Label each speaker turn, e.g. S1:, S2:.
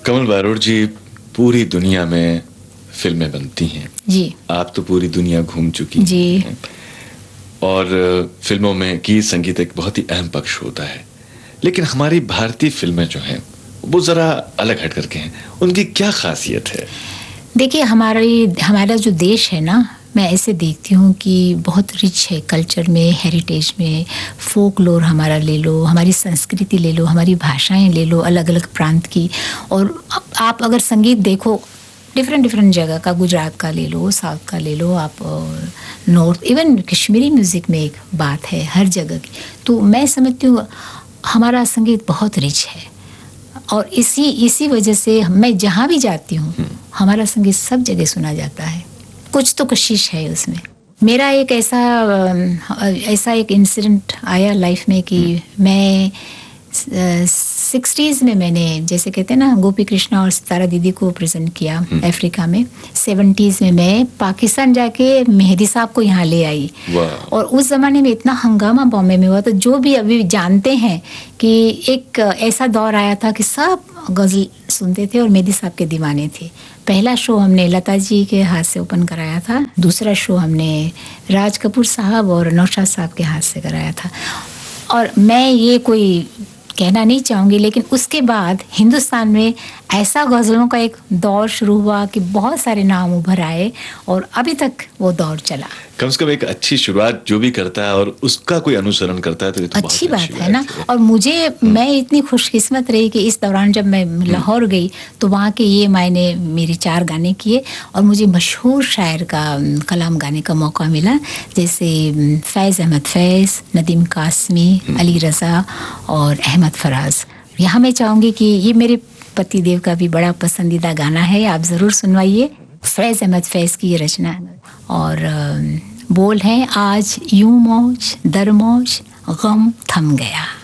S1: कमल बारोड़ जी, पूरी दुनिया में फिल्में बनती हैं
S2: जी।
S1: आप तो पूरी दुनिया घूम चुकी
S2: जी
S1: हैं और फिल्मों में गीत संगीत एक बहुत ही अहम पक्ष होता है, लेकिन हमारी भारतीय फिल्में जो हैं वो ज़रा अलग हट करके हैं, उनकी क्या खासियत है?
S2: देखिए, हमारा जो देश है ना, मैं ऐसे देखती हूँ कि बहुत रिच है कल्चर में, हेरिटेज में। फोक लोर हमारा ले लो, हमारी संस्कृति ले लो, हमारी भाषाएं ले लो अलग अलग प्रांत की। और आप अगर संगीत देखो डिफरेंट जगह का, गुजरात का ले लो, साउथ का ले लो, आप नॉर्थ, इवन कश्मीरी म्यूज़िक में एक बात है हर जगह की। तो मैं समझती हूँ हमारा संगीत बहुत रिच है और इसी वजह से मैं जहाँ भी जाती हूँ हमारा संगीत सब जगह सुना जाता है। कुछ तो कोशिश है उसमें। मेरा एक ऐसा एक इंसिडेंट आया लाइफ में कि मैं 60s में मैंने, जैसे कहते हैं ना, गोपी कृष्णा और सितारा दीदी को प्रेजेंट किया अफ्रीका में। 70s में मैं पाकिस्तान जाके मेहदी साहब को यहाँ ले आई और उस ज़माने में इतना हंगामा बॉम्बे में हुआ। तो जो भी अभी जानते हैं कि एक ऐसा दौर आया था कि सब गज़ल सुनते थे और मेहदी साहब के दीवाने थे। पहला शो हमने लता जी के हाथ से ओपन कराया था, दूसरा शो हमने राज कपूर साहब और नौशाद साहब के हाथ से कराया था। और मैं ये कोई कहना नहीं चाहूँगी, लेकिन उसके बाद हिंदुस्तान में ऐसा गज़लों का एक दौर शुरू हुआ कि बहुत सारे नाम उभर आए और अभी तक वो दौर चला।
S1: कम से कम एक अच्छी शुरुआत जो भी करता है और उसका कोई अनुसरण करता है तो ये तो
S2: अच्छी बात है ना। और मैं इतनी खुशकिस्मत रही कि इस दौरान जब मैं लाहौर गई तो वहाँ के ये मैंने मेरे 4 गाने किए और मुझे मशहूर शायर का कलाम गाने का मौका मिला, जैसे फैज़ अहमद फैज़, नदीम कासमी, अली रज़ा और अहमद फराज। यहाँ मैं चाहूँगी कि ये मेरे पतिदेव का भी बड़ा पसंदीदा गाना है, आप ज़रूर सुनवाइए। फैज़ अहमद फैज़ की ये रचना और बोल हैं, आज यूं मौज दर मौज गम थम गया।